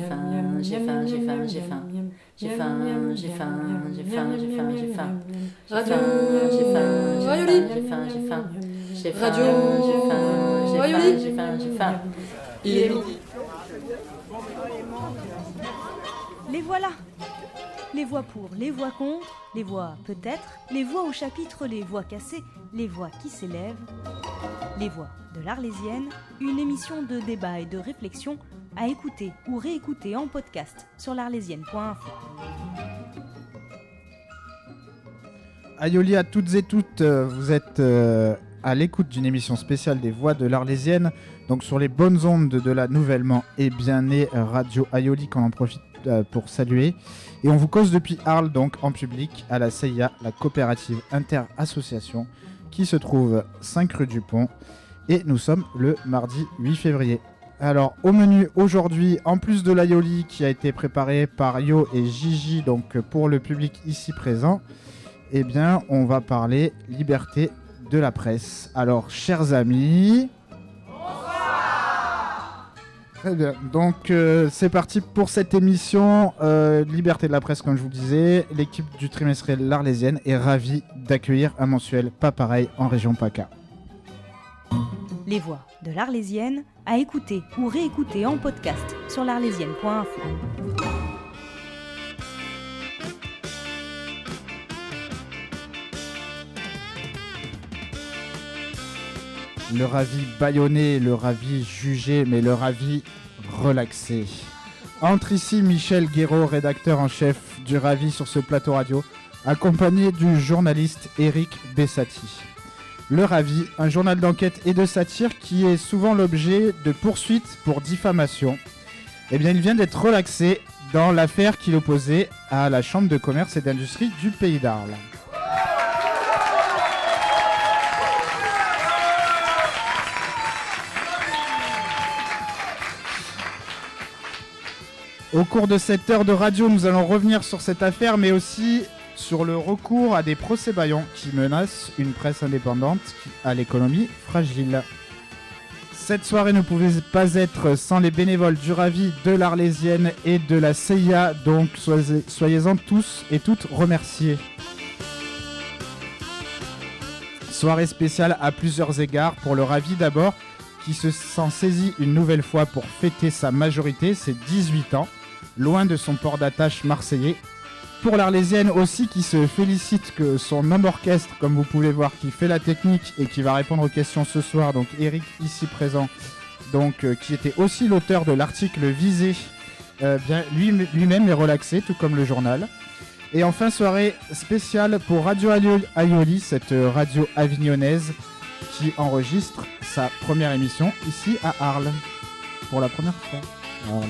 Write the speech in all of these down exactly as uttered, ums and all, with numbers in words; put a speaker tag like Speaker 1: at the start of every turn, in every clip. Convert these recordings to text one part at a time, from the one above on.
Speaker 1: faim, j'ai faim, j'ai faim, j'ai faim. J'ai faim, j'ai faim, j'ai faim, j'ai faim, j'ai faim.
Speaker 2: Radio
Speaker 1: J'ai faim, j'ai
Speaker 2: Rayoli.
Speaker 1: faim, j'ai faim, j'ai faim. J'ai faim,
Speaker 2: Radio
Speaker 1: j'ai faim, j'ai
Speaker 2: Rayoli.
Speaker 1: faim, j'ai faim, j'ai faim.
Speaker 2: Il est midi.
Speaker 3: Les voilà. Les voix pour, les voix contre, les voix peut-être, les voix au chapitre, les voix cassées, les voix qui s'élèvent. Les voix de l'Arlésienne, une émission de débat et de réflexion à écouter ou réécouter en podcast sur l'arlésienne point info.
Speaker 4: Aïoli à toutes et toutes, euh, vous êtes euh, à l'écoute d'une émission spéciale des voix de l'Arlésienne, donc sur les bonnes ondes de la nouvellement et bien née Radio Aïoli qu'on en profite euh, pour saluer. Et on vous cause depuis Arles, donc en public, à la C I A, la coopérative inter-association, qui se trouve cinq rue du Pont. Et nous sommes le mardi huit février. Alors, au menu aujourd'hui, en plus de l'Aïoli qui a été préparé par Yo et Gigi, donc pour le public ici présent, eh bien, on va parler liberté de la presse. Alors, chers amis... Très bien, donc euh, c'est parti pour cette émission euh, Liberté de la presse, comme je vous disais. L'équipe du trimestriel L'Arlésienne est ravie d'accueillir un mensuel pas pareil en région PACA.
Speaker 3: Les voix de l'Arlésienne à écouter ou réécouter en podcast sur l'arlésienne point info.
Speaker 4: Le ravi bâillonné, le ravi jugé, mais le ravi relaxé. Entre ici Michel Guéraud, rédacteur en chef du Ravi sur ce plateau radio, accompagné du journaliste Éric Bessati. Le Ravi, un journal d'enquête et de satire qui est souvent l'objet de poursuites pour diffamation. Eh bien, il vient d'être relaxé dans l'affaire qu'il opposait à la Chambre de commerce et d'industrie du Pays d'Arles. Au cours de cette heure de radio, nous allons revenir sur cette affaire, mais aussi sur le recours à des procès-bâillons qui menacent une presse indépendante à l'économie fragile. Cette soirée ne pouvait pas être sans les bénévoles du Ravi, de l'Arlésienne et de la C I A, donc soyez- soyez-en tous et toutes remerciés. Soirée spéciale à plusieurs égards pour le Ravi d'abord, qui se sent saisi une nouvelle fois pour fêter sa majorité, ses dix-huit ans, loin de son port d'attache marseillais. Pour l'Arlésienne aussi, qui se félicite que son homme orchestre, comme vous pouvez voir, qui fait la technique et qui va répondre aux questions ce soir, donc Eric ici présent, donc euh, qui était aussi l'auteur de l'article visé, euh, bien lui, lui-même est relaxé, tout comme le journal. Et enfin, soirée spéciale pour Radio Aïoli, cette radio avignonnaise qui enregistre sa première émission ici à Arles. Pour la première fois, Arles.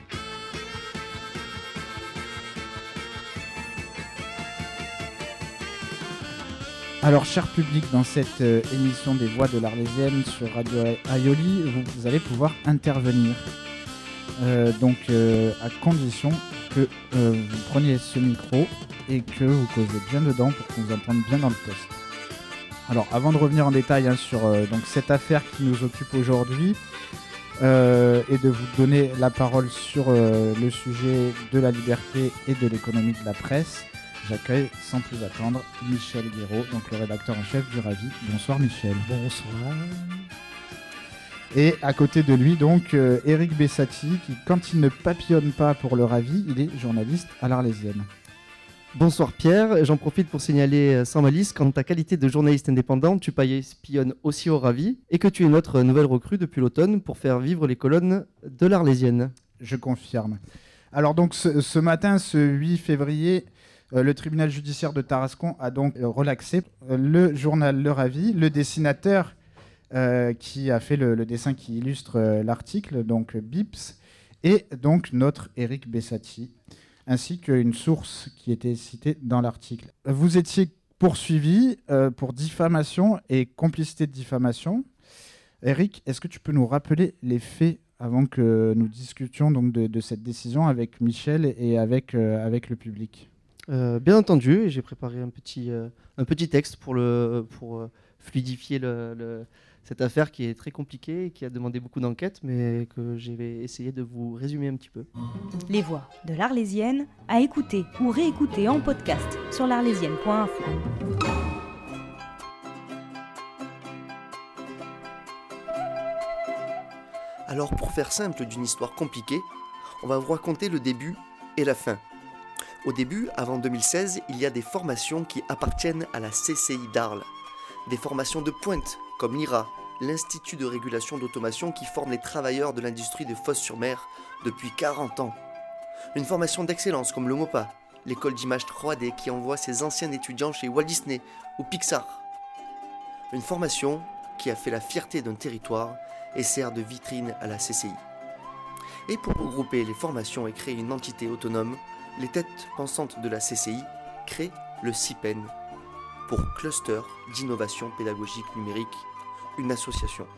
Speaker 4: Alors, cher public, dans cette euh, émission des voix de l'Arlésienne sur Radio Aïoli, vous, vous allez pouvoir intervenir. Euh, donc, euh, à condition que euh, vous preniez ce micro et que vous causez bien dedans pour qu'on vous entende bien dans le poste. Alors, avant de revenir en détail hein, sur euh, donc, cette affaire qui nous occupe aujourd'hui euh, et de vous donner la parole sur euh, le sujet de la liberté et de l'économie de la presse, j'accueille sans plus attendre Michel Guéraud, donc le rédacteur en chef du Ravi. Bonsoir Michel.
Speaker 5: Bonsoir.
Speaker 4: Et à côté de lui, donc, euh, Éric Bessati, qui, quand il ne papillonne pas pour le Ravi, il est journaliste à l'Arlésienne.
Speaker 5: Bonsoir Pierre, j'en profite pour signaler euh, sans malice qu'en ta qualité de journaliste indépendant, tu espionnes aussi au Ravi et que tu es notre nouvelle recrue depuis l'automne pour faire vivre les colonnes de l'Arlésienne.
Speaker 4: Je confirme. Alors donc ce, ce matin, ce huit février, euh, le tribunal judiciaire de Tarascon a donc euh, relaxé euh, le journal Le Ravi, le dessinateur euh, qui a fait le, le dessin qui illustre euh, l'article, donc Bips, et donc notre Éric Bessati, ainsi qu'une source qui était citée dans l'article. Vous étiez poursuivi euh, pour diffamation et complicité de diffamation. Éric, est-ce que tu peux nous rappeler les faits avant que nous discutions donc de, de cette décision avec Michel et avec, euh, avec le public?
Speaker 5: euh, Bien entendu, et j'ai préparé un petit, euh, un petit texte pour, le, pour euh, fluidifier le, le, cette affaire qui est très compliquée et qui a demandé beaucoup d'enquêtes, mais que je vais essayer de vous résumer un petit peu.
Speaker 3: Les voix de l'Arlésienne, à écouter ou réécouter en podcast sur l'arlésienne point info.
Speaker 6: Alors pour faire simple d'une histoire compliquée, on va vous raconter le début et la fin. Au début, avant deux mille seize, il y a des formations qui appartiennent à la C C I d'Arles. Des formations de pointe, comme l'I R A, l'Institut de régulation d'automation qui forme les travailleurs de l'industrie de Fos-sur-Mer depuis quarante ans. Une formation d'excellence comme le MOPA, l'école d'image trois D qui envoie ses anciens étudiants chez Walt Disney ou Pixar. Une formation qui a fait la fierté d'un territoire et sert de vitrine à la C C I. Et pour regrouper les formations et créer une entité autonome, les têtes pensantes de la C C I créent le C I P E N, pour Cluster d'innovation pédagogique numérique, une association.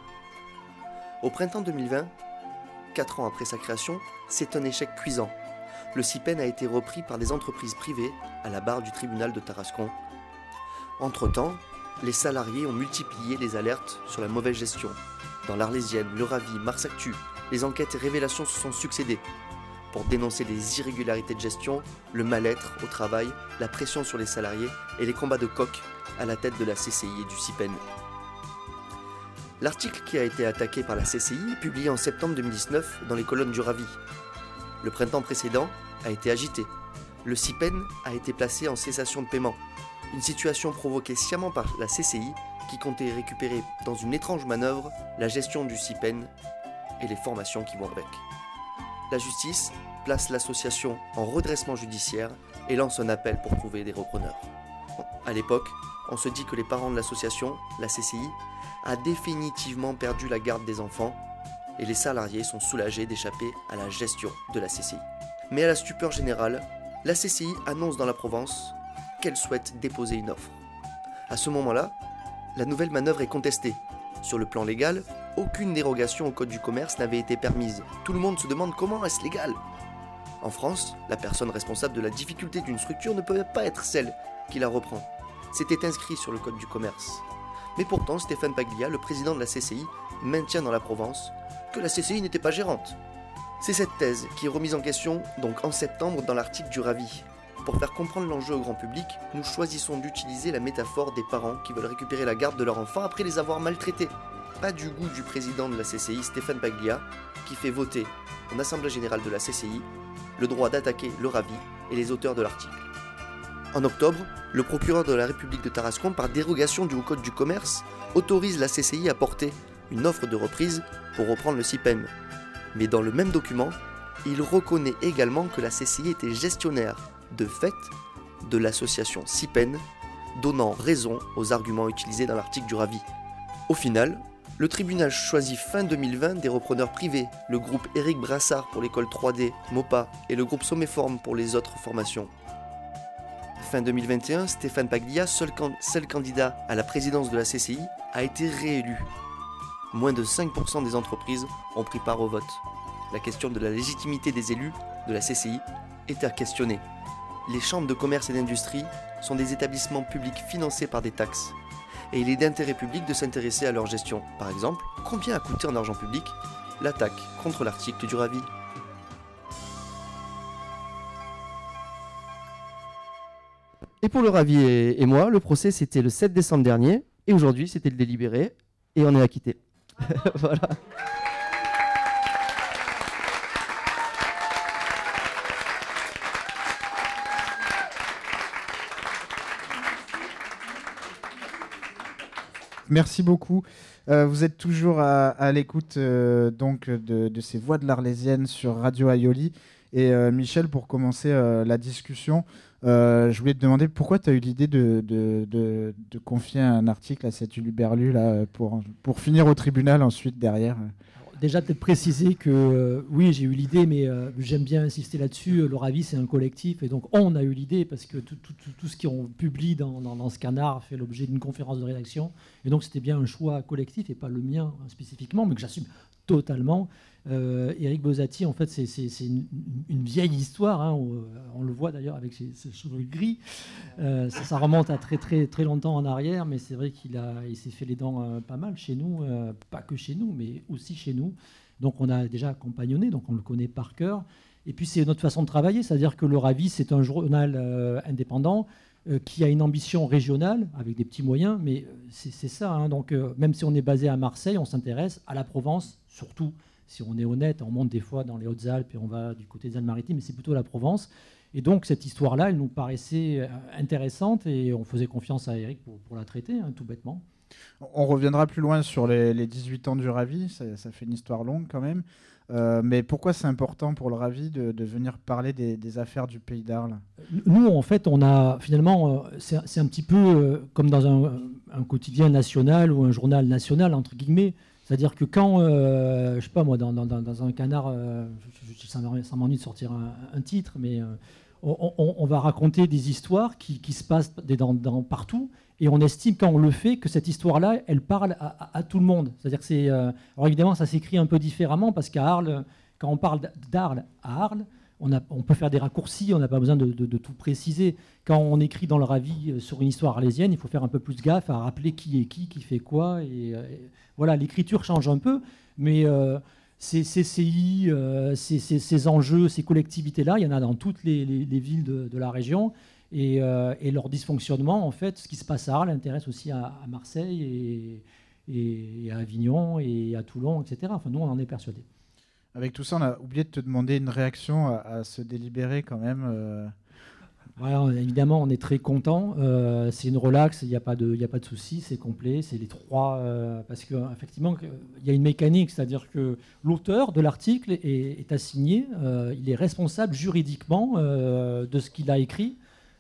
Speaker 6: Au printemps deux mille vingt, quatre ans après sa création, c'est un échec cuisant. Le C I P E N a été repris par des entreprises privées à la barre du tribunal de Tarascon. Entre-temps, les salariés ont multiplié les alertes sur la mauvaise gestion. Dans l'Arlésienne, le Ravi, Mars Actu, les enquêtes et révélations se sont succédées pour dénoncer les irrégularités de gestion, le mal-être au travail, la pression sur les salariés et les combats de coq à la tête de la C C I et du C I P E N. L'article qui a été attaqué par la C C I est publié en septembre deux mille dix-neuf dans les colonnes du Ravi. Le printemps précédent a été agité. Le C I P E N a été placé en cessation de paiement, une situation provoquée sciemment par la C C I qui comptait récupérer dans une étrange manœuvre la gestion du C I P E N et les formations qui vont avec. La justice place l'association en redressement judiciaire et lance un appel pour trouver des repreneurs. Bon, à l'époque, on se dit que les parents de l'association, la C C I, a définitivement perdu la garde des enfants et les salariés sont soulagés d'échapper à la gestion de la C C I. Mais à la stupeur générale, la C C I annonce dans la Provence qu'elle souhaite déposer une offre. À ce moment-là, la nouvelle manœuvre est contestée. Sur le plan légal, aucune dérogation au code du commerce n'avait été permise. Tout le monde se demande comment est-ce légal. En France, la personne responsable de la difficulté d'une structure ne peut pas être celle qui la reprend. C'était inscrit sur le code du commerce. Mais pourtant, Stéphane Paglia, le président de la C C I, maintient dans la Provence que la C C I n'était pas gérante. C'est cette thèse qui est remise en question donc en septembre dans l'article du Ravi. Pour faire comprendre l'enjeu au grand public, nous choisissons d'utiliser la métaphore des parents qui veulent récupérer la garde de leur enfant après les avoir maltraités. Pas du goût du président de la C C I, Stéphane Paglia, qui fait voter en Assemblée Générale de la C C I le droit d'attaquer le Ravi et les auteurs de l'article. En octobre, le procureur de la République de Tarascon, par dérogation du Code du commerce, autorise la C C I à porter une offre de reprise pour reprendre le C I P E N. Mais dans le même document, il reconnaît également que la C C I était gestionnaire, de fait, de l'association C I P E N, donnant raison aux arguments utilisés dans l'article du Ravi. Au final, le tribunal choisit fin deux mille vingt des repreneurs privés, le groupe Éric Brassard pour l'école trois D, MOPA, et le groupe Sommeform pour les autres formations. Fin deux mille vingt et un, Stéphane Paglia, seul, can- seul candidat à la présidence de la C C I, a été réélu. Moins de cinq pour cent des entreprises ont pris part au vote. La question de la légitimité des élus de la C C I est à questionner. Les chambres de commerce et d'industrie sont des établissements publics financés par des taxes. Et il est d'intérêt public de s'intéresser à leur gestion. Par exemple, combien a coûté en argent public l'attaque contre l'article du Ravi ?
Speaker 5: Et pour le Ravi et, et moi, le procès c'était le sept décembre dernier, et aujourd'hui c'était le délibéré, et on est acquitté. Voilà.
Speaker 4: Merci beaucoup. Euh, vous êtes toujours à, à l'écoute euh, donc de, de ces voix de l'Arlésienne sur Radio Aioli. Et euh, Michel, pour commencer euh, la discussion, euh, je voulais te demander pourquoi tu as eu l'idée de, de, de, de confier un article à cet Huluberlu là, pour, pour finir au tribunal ensuite derrière.
Speaker 2: Déjà, peut-être préciser que euh, oui, j'ai eu l'idée, mais euh, j'aime bien insister là-dessus. Le Ravi, c'est un collectif, et donc on a eu l'idée parce que tout, tout, tout, tout ce qu'on publie dans, dans, dans ce canard fait l'objet d'une conférence de rédaction, et donc c'était bien un choix collectif et pas le mien spécifiquement, mais que j'assume totalement. Euh, Éric Bozatti, en fait, c'est, c'est, c'est une, une vieille histoire. Hein, on, on le voit d'ailleurs avec ses, ses cheveux gris. Euh, ça, ça remonte à très, très, très longtemps en arrière, mais c'est vrai qu'il a, il s'est fait les dents euh, pas mal chez nous, euh, pas que chez nous, mais aussi chez nous. Donc, on a déjà compagnonné, donc on le connaît par cœur. Et puis, c'est notre façon de travailler, c'est-à-dire que Le Ravi, c'est un journal euh, indépendant euh, qui a une ambition régionale, avec des petits moyens, mais c'est, c'est ça. Hein, donc, euh, même si on est basé à Marseille, on s'intéresse à la Provence, surtout. Si on est honnête, on monte des fois dans les Hautes-Alpes et on va du côté des Alpes-Maritimes, mais c'est plutôt la Provence. Et donc, cette histoire-là, elle nous paraissait intéressante et on faisait confiance à Éric pour, pour la traiter, hein, tout bêtement.
Speaker 4: On reviendra plus loin sur les, les dix-huit ans du Ravi, ça, ça fait une histoire longue quand même. Euh, mais pourquoi c'est important pour le Ravi de, de venir parler des, des affaires du Pays d'Arles ?
Speaker 2: Nous, en fait, on a finalement, c'est, c'est un petit peu euh, comme dans un, un quotidien national ou un journal national, entre guillemets. C'est-à-dire que quand, euh, je sais pas moi, dans, dans, dans un canard, euh, je, je, ça, ça m'ennuie de sortir un, un titre, mais euh, on, on, on va raconter des histoires qui, qui se passent dans, dans, partout, et on estime quand on le fait que cette histoire-là, elle parle à, à, à tout le monde. C'est-à-dire que c'est, euh, alors évidemment, ça s'écrit un peu différemment parce qu'à Arles, quand on parle d'Arles à Arles, on, a, on peut faire des raccourcis, on n'a pas besoin de, de, de tout préciser. Quand on écrit dans le Ravi sur une histoire arlésienne, il faut faire un peu plus gaffe à rappeler qui est qui, qui fait quoi. Et, et voilà, l'écriture change un peu, mais euh, ces C C I, euh, ces, ces, ces enjeux, ces collectivités-là, il y en a dans toutes les, les, les villes de, de la région. Et, euh, et leur dysfonctionnement, en fait, ce qui se passe à Arles intéresse aussi à, à Marseille et, et, et à Avignon et à Toulon, et cetera. Enfin, nous, on en est persuadés.
Speaker 4: Avec tout ça, on a oublié de te demander une réaction à, à ce délibéré quand même. Euh...
Speaker 2: Ouais, évidemment, on est très content. Euh, c'est une relax, il n'y a pas de, il n'y a pas de souci, c'est complet. C'est les trois, euh, parce qu'effectivement, il y a une mécanique, c'est-à-dire que l'auteur de l'article est, est assigné, euh, il est responsable juridiquement euh, de ce qu'il a écrit.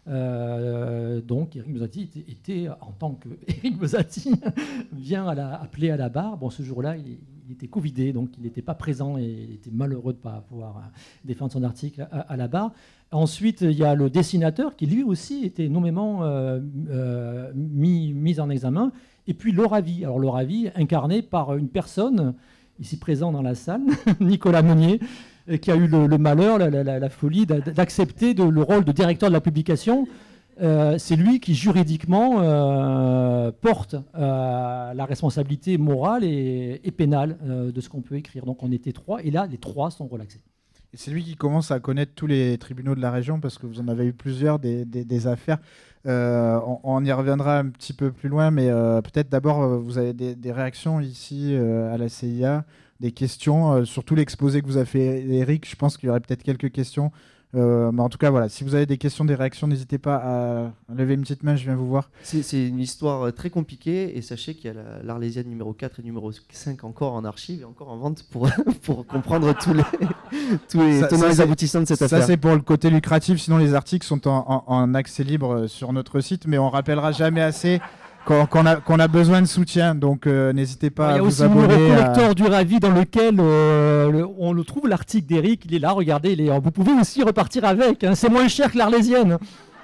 Speaker 2: Euh, donc, Éric Bozatti était, était, en tant que Éric Bozatti, vient à la, appelé à la barre. Bon, ce jour-là, il, il était covidé, donc il n'était pas présent et il était malheureux de ne pas pouvoir défendre son article à, à la barre. Ensuite, il y a le dessinateur qui lui aussi était nommément euh, euh, mis, mis en examen. Et puis Le Ravi. Alors Le Ravi, incarné par une personne ici présent dans la salle, Nicolas Meunier, qui a eu le, le malheur, la, la, la folie d'accepter de, le rôle de directeur de la publication. Euh, c'est lui qui juridiquement euh, porte euh, la responsabilité morale et, et pénale euh, de ce qu'on peut écrire. Donc on était trois, et là les trois sont relaxés.
Speaker 4: Et c'est lui qui commence à connaître tous les tribunaux de la région, parce que vous en avez eu plusieurs des, des, des affaires. Euh, on, on y reviendra un petit peu plus loin, mais euh, peut-être d'abord, euh, vous avez des, des réactions ici euh, à la C I A, des questions, euh, surtout l'exposé que vous a fait Éric. Je pense qu'il y aurait peut-être quelques questions. Euh, mais en tout cas, voilà, si vous avez des questions, des réactions, n'hésitez pas à lever une petite main, je viens vous voir.
Speaker 5: C'est, c'est une histoire très compliquée, et sachez qu'il y a la, l'Arlésienne numéro quatre et numéro cinq encore en archive et encore en vente pour, pour comprendre tous les, tous les
Speaker 4: ça,
Speaker 5: tenants
Speaker 4: ça,
Speaker 5: et les aboutissants de cette
Speaker 4: ça,
Speaker 5: affaire.
Speaker 4: Ça, c'est pour le côté lucratif, sinon les articles sont en, en, en accès libre sur notre site, mais on rappellera jamais assez qu'on, qu'on, a, qu'on a besoin de soutien, donc euh, n'hésitez pas à vous abonner. Il y a aussi le numéro
Speaker 2: collector à... du Ravi dans lequel euh, le, on le trouve, l'article d'Éric, il est là, regardez, il est, vous pouvez aussi repartir avec, hein, c'est moins cher que l'Arlésienne.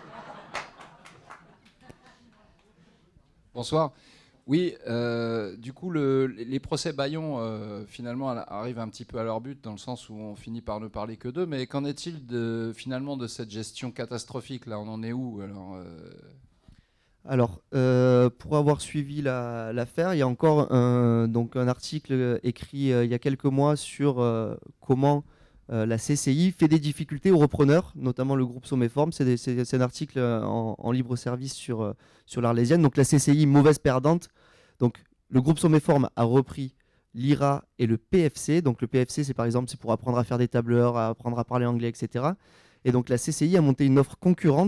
Speaker 7: Bonsoir. Oui, euh, du coup, le, les procès Bayon, euh, finalement, arrivent un petit peu à leur but, dans le sens où on finit par ne parler que d'eux, mais qu'en est-il de, finalement de cette gestion catastrophique, là, on en est où alors euh...
Speaker 5: Alors, euh, pour avoir suivi la, l'affaire, il y a encore un, donc un article écrit euh, il y a quelques mois sur euh, comment euh, la C C I fait des difficultés aux repreneurs, notamment le groupe Somméforme. C'est, des, c'est, c'est un article en, en libre service sur, euh, sur l'Arlésienne. Donc la C C I, mauvaise perdante. Donc le groupe Somméforme a repris l'I R A et le P F C. Donc le P F C, c'est par exemple c'est pour apprendre à faire des tableurs, à apprendre à parler anglais, et cetera. Et donc la C C I a monté une offre concurrente